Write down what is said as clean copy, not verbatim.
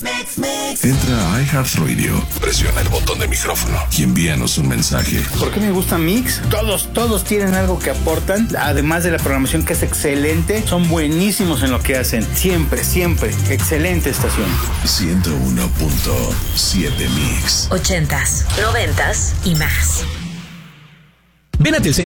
Entra a iHeartRadio, presiona el botón de micrófono y envíanos un mensaje. ¿Por qué me gusta Mix? Todos tienen algo que aportan, además de la programación que es excelente, son buenísimos en lo que hacen. Siempre, excelente estación. 101.7 Mix. 80s, 90s y más. Ven a Telcel